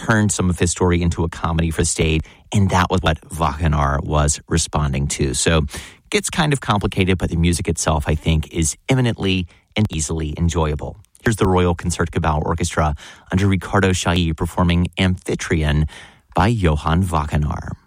turned some of his story into a comedy for the stage, and that was what Wagenaar was responding to. So it gets kind of complicated, but the music itself, I think, is eminently and easily enjoyable. Here's the Royal Concertgebouw Orchestra under Ricardo Chailly performing Amphitryon by Johann Wagenaar.